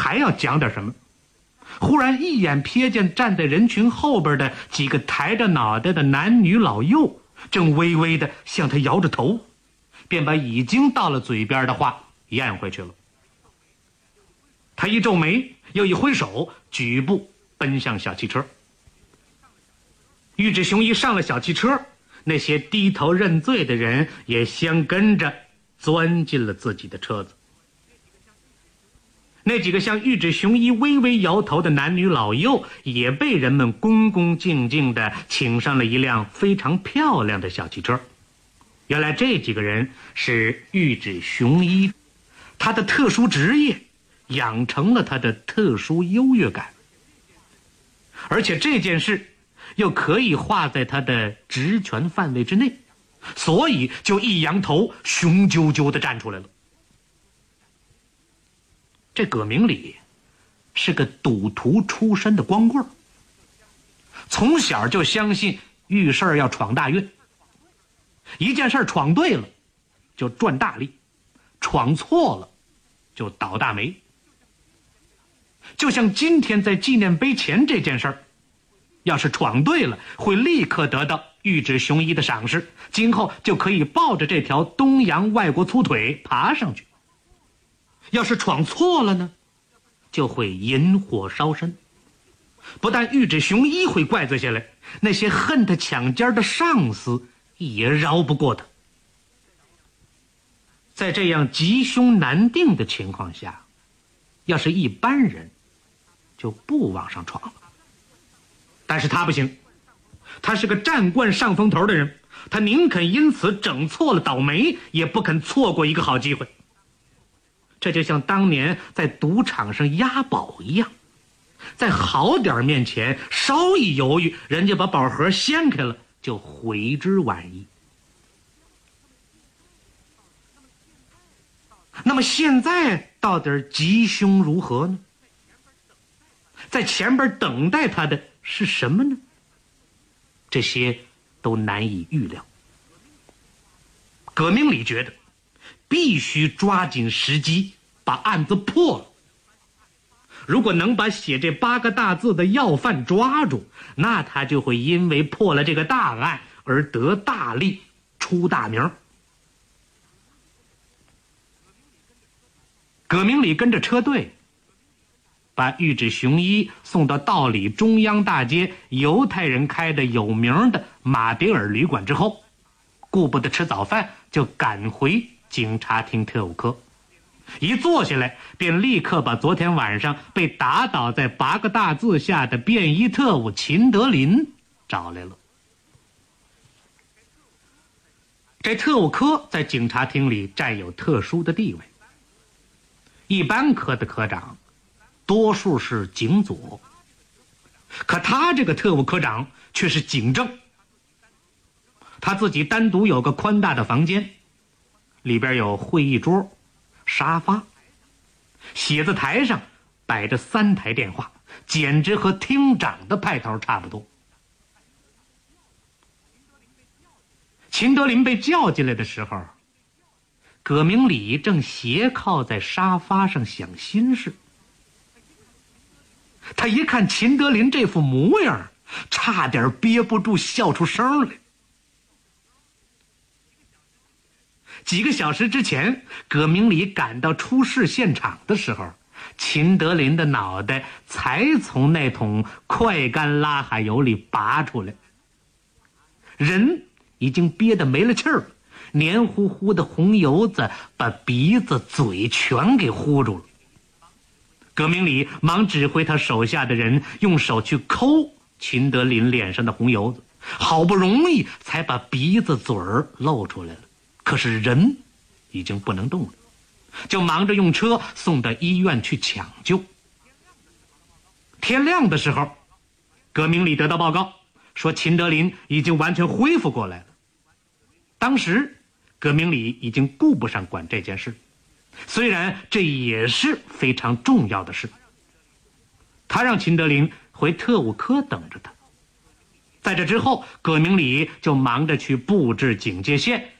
还要讲点什么，忽然一眼瞥见站在人群后边的几个抬着脑袋的男女老幼，正微微的向他摇着头，便把已经到了嘴边的话咽回去了。他一皱眉，又一挥手，举步奔向小汽车。玉指雄一上了小汽车，那些低头认罪的人也相跟着钻进了自己的车子。那几个向玉指雄一微微摇头的男女老幼也被人们恭恭敬敬地请上了一辆非常漂亮的小汽车。原来这几个人是玉指雄一，他的特殊职业养成了他的特殊优越感，而且这件事又可以划在他的职权范围之内，所以就一扬头，雄赳赳地站出来了。这葛明礼是个赌徒出身的光棍，从小就相信遇事要闯大运，一件事闯对了就赚大利，闯错了就倒大霉。就像今天在纪念碑前这件事儿，要是闯对了，会立刻得到玉指雄一的赏识，今后就可以抱着这条东洋外国粗腿爬上去。要是闯错了呢，就会引火烧身。不但玉指雄一会怪罪下来，那些恨他抢尖的上司也饶不过他。在这样吉凶难定的情况下，要是一般人就不往上闯了。但是他不行，他是个占惯上风头的人，他宁肯因此整错了倒霉，也不肯错过一个好机会。这就像当年在赌场上押宝一样，在好点面前稍一犹豫，人家把宝盒掀开了，就悔之晚矣。那么现在到底吉凶如何呢？在前边等待他的是什么呢？这些都难以预料。葛明礼觉得必须抓紧时机把案子破了。如果能把写这8个大字的要犯抓住，那他就会因为破了这个大案而得大利，出大名。葛明礼跟着车队把玉指雄一送到道里中央大街犹太人开的有名的马迭尔旅馆之后，顾不得吃早饭，就赶回警察厅特务科。一坐下来，便立刻把昨天晚上被打倒在8个大字下的便衣特务秦德林找来了。这特务科在警察厅里占有特殊的地位，一般科的科长多数是警佐，可他这个特务科长却是警正。他自己单独有个宽大的房间，里边有会议桌、沙发，写字台上摆着3台电话，简直和厅长的派头差不多。秦德林被叫进来的时候，葛明礼正斜靠在沙发上想心事。他一看秦德林这副模样，差点憋不住笑出声来。几个小时之前，葛明礼赶到出事现场的时候，秦德林的脑袋才从那桶快干拉海油里拔出来，人已经憋得没了气儿了，黏糊糊的红油子把鼻子嘴全给糊住了。葛明礼忙指挥他手下的人用手去抠秦德林脸上的红油子，好不容易才把鼻子嘴儿露出来了，可是人已经不能动了，就忙着用车送到医院去抢救。天亮的时候，葛明礼得到报告说秦德林已经完全恢复过来了。当时葛明礼已经顾不上管这件事，虽然这也是非常重要的事。他让秦德林回特务科等着他。在这之后，葛明礼就忙着去布置警戒线，